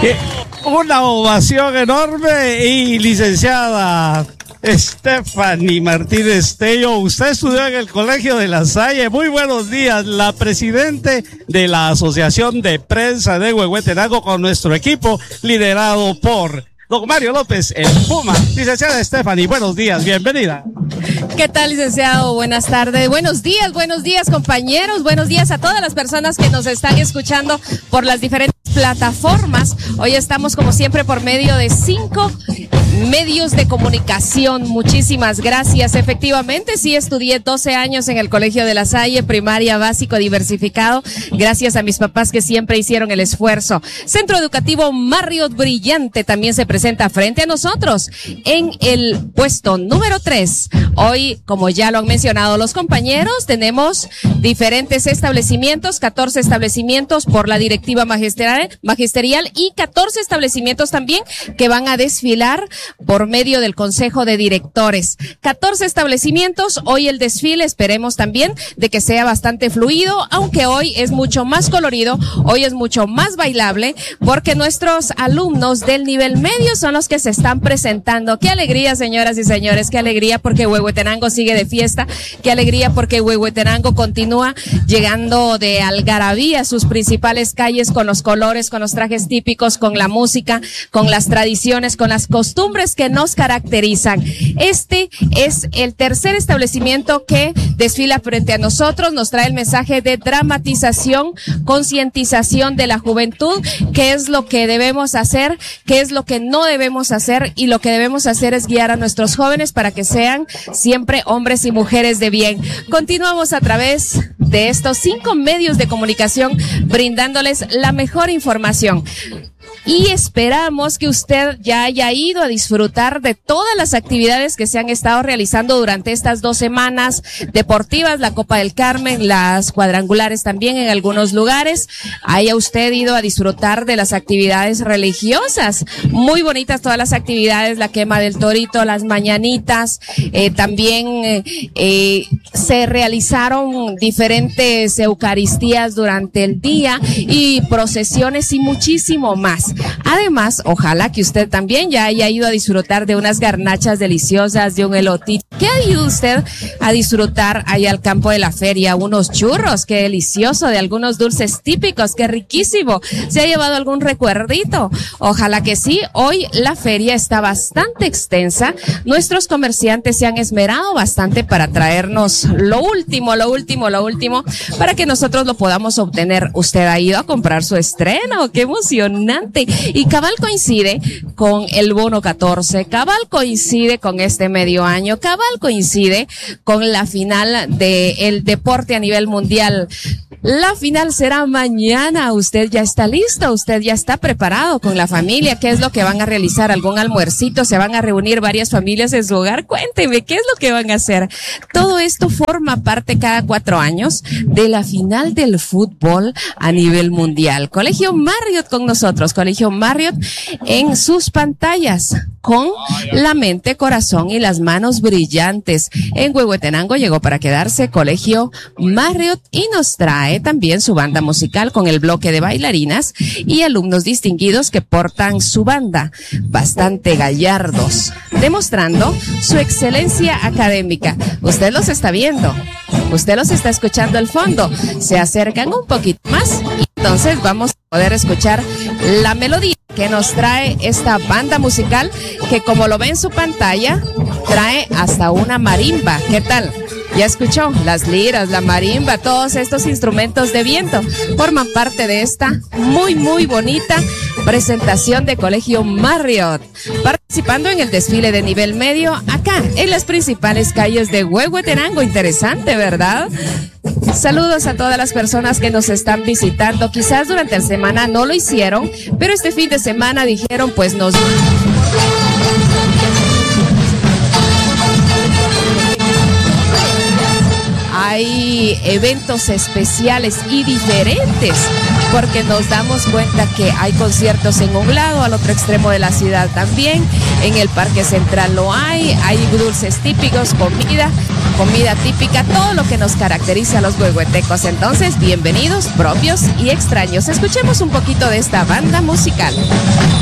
Una ovación enorme y licenciada Stephanie Martínez Tello, usted estudió en el Colegio de La Salle. Muy buenos días, la presidente de la Asociación de Prensa de Huehuetenango con nuestro equipo liderado por don Mario López, el Puma. Licenciada Stephanie, buenos días, bienvenida. ¿Qué tal, licenciado? Buenas tardes, buenos días, compañeros, buenos días a todas las personas que nos están escuchando por las diferentes plataformas. Hoy estamos como siempre por medio de 5 medios de comunicación. Muchísimas gracias. Efectivamente, sí estudié 12 años en el Colegio de La Salle, primaria, básico, diversificado, gracias a mis papás que siempre hicieron el esfuerzo. Centro Educativo Marriott Brillante también se presenta frente a nosotros en el puesto número 3. Hoy, como ya lo han mencionado los compañeros, tenemos diferentes establecimientos, 14 establecimientos por la directiva magisterial y 14 establecimientos también que van a desfilar por medio del Consejo de Directores. 14 establecimientos, hoy el desfile esperemos también de que sea bastante fluido, aunque hoy es mucho más colorido, hoy es mucho más bailable, porque nuestros alumnos del nivel medio son los que se están presentando. Qué alegría, señoras y señores, qué alegría porque Huehuetenango sigue de fiesta, qué alegría porque Huehuetenango continúa llegando de algarabía a sus principales calles con los colores, con los trajes típicos, con la música, con las tradiciones, con las costumbres que nos caracterizan. Este es el tercer establecimiento que desfila frente a nosotros, nos trae el mensaje de dramatización, concientización de la juventud, qué es lo que debemos hacer, qué es lo que no debemos hacer, y lo que debemos hacer es guiar a nuestros jóvenes para que sean siempre hombres y mujeres de bien. Continuamos a través de estos 5 medios de comunicación brindándoles la mejor información. Y esperamos que usted ya haya ido a disfrutar de todas las actividades que se han estado realizando durante estas 2 semanas deportivas, la Copa del Carmen, las cuadrangulares también en algunos lugares. Haya usted ido a disfrutar de las actividades religiosas, muy bonitas todas las actividades, la quema del torito, las mañanitas, también se realizaron diferentes eucaristías durante el día y procesiones y muchísimo más. Además, ojalá que usted también ya haya ido a disfrutar de unas garnachas deliciosas, de un elotito. ¿Qué ha ido usted a disfrutar ahí al campo de la feria? Unos churros, qué delicioso, de algunos dulces típicos, qué riquísimo. ¿Se ha llevado algún recuerdito? Ojalá que sí. Hoy la feria está bastante extensa. Nuestros comerciantes se han esmerado bastante para traernos lo último, para que nosotros lo podamos obtener. ¿Usted ha ido a comprar su estreno? ¡Qué emocionante! Y cabal coincide con el bono 14, cabal coincide con este medio año, cabal coincide con la final del deporte a nivel mundial. La final será mañana. ¿Usted ya está listo? ¿Usted ya está preparado con la familia? ¿Qué es lo que van a realizar? ¿Algún almuercito? ¿Se van a reunir varias familias en su hogar? Cuénteme, ¿qué es lo que van a hacer? Todo esto forma parte cada 4 años de la final del fútbol a nivel mundial. Colegio Marriott con nosotros, Colegio Marriott en sus pantallas, con la mente, corazón y las manos brillantes. En Huehuetenango llegó para quedarse Colegio Marriott y nos trae también su banda musical con el bloque de bailarinas y alumnos distinguidos que portan su banda, bastante gallardos, demostrando su excelencia académica. Usted los está viendo, usted los está escuchando al fondo. Se acercan un poquito más y entonces vamos a poder escuchar la melodía que nos trae esta banda musical que, como lo ve en su pantalla, trae hasta una marimba. ¿Qué tal? ¿Ya escuchó? Las liras, la marimba, todos estos instrumentos de viento forman parte de esta muy bonita presentación de Colegio Marriott, participando en el desfile de nivel medio acá en las principales calles de Huehuetenango. Interesante, ¿verdad? Saludos a todas las personas que nos están visitando. Quizás durante la semana no lo hicieron, pero este fin de semana dijeron, pues nos... Hay eventos especiales y diferentes porque nos damos cuenta que hay conciertos en un lado, al otro extremo de la ciudad también, en el Parque Central lo hay dulces típicos, comida típica, todo lo que nos caracteriza a los huehuetecos. Entonces, bienvenidos, propios y extraños. Escuchemos un poquito de esta banda musical.